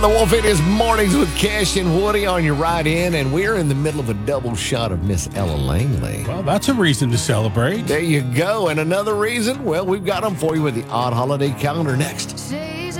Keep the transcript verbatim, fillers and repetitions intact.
The Wolf, it is Mornings with Cash and Woody on your right in, and we're in the middle of a double shot of Miss Ella Langley. Well, that's a reason to celebrate. There you go. And another reason, well, we've got them for you with the odd holiday calendar next.